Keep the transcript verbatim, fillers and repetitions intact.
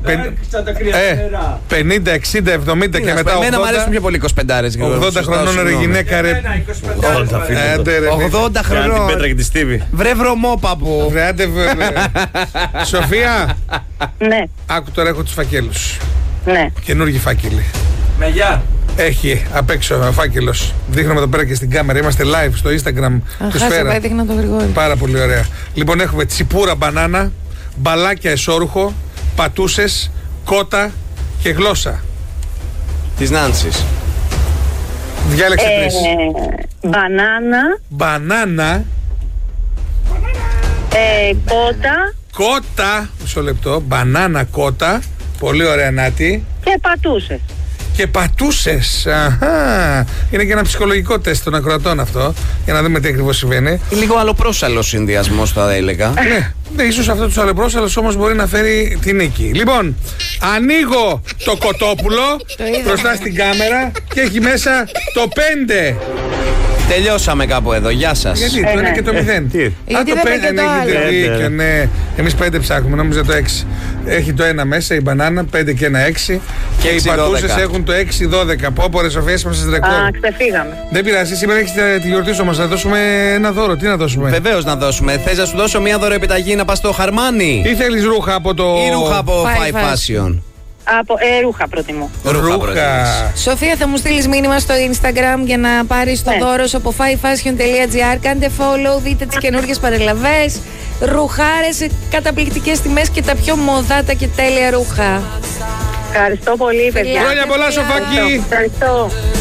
πενήντα, εξήντα, εβδομήντα και μετά εμένα μου αρέσουν πιο πολύ είκοσι πέντε. ογδόντα χρονών ρε γυναίκα ρε. ογδόντα χρονών. Πέτρα και τη Στίβη. Βρε βρωμόπαπου. Βρε άντε Σοφία. Ναι. Άκου τώρα, έχω τους φακέλους. Ναι. Καινούργιοι φάκελοι. Με γεια. Έχει απ' έξω ο φάκελος. Δείχνουμε εδώ πέρα και στην κάμερα. Είμαστε live στο Instagram του Σφαίρα. Έδειχνα το Γρηγόρη. Πάρα πολύ ωραία. Λοιπόν, έχουμε τσιπούρα μπανάνα, μπαλάκια εσώρουχο, πατούσες, κότα και γλώσσα. Της Νάνσης. Διάλεξε Ε, τρεις. μπανάνα, Μπανάνα, ε, κότα κότα, μισό λεπτό, μπανάνα, κότα, πολύ ωραία Νάτη. και πατούσες. Και πατούσες. Αχα. Είναι και ένα ψυχολογικό τεστ των ακροατών αυτό, για να δούμε τι ακριβώς συμβαίνει. Λίγο αλλοπρόσαλλος συνδυασμός θα έλεγα. Ναι, ναι, ίσως αυτό τους αλλεπρόσαλλους όμως μπορεί να φέρει την νίκη. Λοιπόν, ανοίγω το κοτόπουλο μπροστά στην κάμερα και έχει μέσα το πέντε. Τελειώσαμε κάπου εδώ. Γεια σας. Γιατί το ένα και το μηδέν. Γιατί δεν είναι και το άλλο. δίκιο, ναι. Εμείς πέντε ψάχνουμε, νόμιζα το έξι. Έχει το ένα μέσα, η μπανάνα, πέντε και ένα έξι. Και οι πατούσες έχουν το έξι δώδεκα. Πω πω ρε Σοφία, είμαστε στις ρεκόρ. Α, ξεφύγαμε. Δεν πειράζει, σήμερα έχεις τη γιορτή σου όμως, να δώσουμε ένα δώρο. Τι να δώσουμε? Βεβαίως να δώσουμε. Θες να σου δώσω μια δωροεπιταγή να πας στο Χαρμάνι? Ή θέλεις ρούχα από το... Ή ρούχα από Five Five Fashion? Από ε, ρούχα προτιμώ. Ρούχα. Σοφία, θα μου στείλεις μήνυμα στο Instagram για να πάρεις το Ναι. δώρο σου από five fashion τελεία gr. Κάντε follow, δείτε τις καινούργιες παρελαβές, ρουχάρες σε καταπληκτικές τιμές και τα πιο μοδάτα και τέλεια ρούχα. Ευχαριστώ πολύ, παιδιά. Χρόνια πολλά, Σοφάκη. Ευχαριστώ.